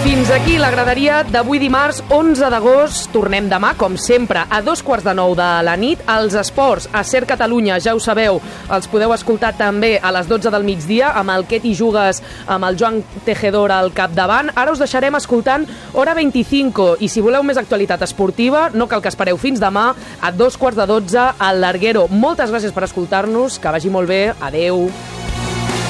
Fins aquí la graderia d'avui dimarts 11 d'agost. Tornem demà, com sempre, a 8:45 de la nit. Els esports a Ser Catalunya, ja ho sabeu, els podeu escoltar també a les 12 del migdia amb el Què t'hi jugues, amb el Joan Tejedor al capdavant. Ara us deixarem escoltant Hora 25 i si voleu més actualitat esportiva no cal que espereu fins demà a 12:15 al Larguero. Moltes gràcies per escoltar-nos, que vagi molt bé, adeu.